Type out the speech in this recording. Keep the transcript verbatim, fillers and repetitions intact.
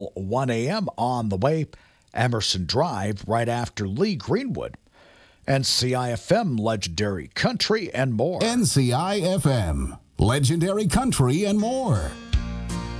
one a.m. on the way. Emerson Drive right after Lee Greenwood. N C I F M, Legendary Country, and more. N C I F M, Legendary Country, and more.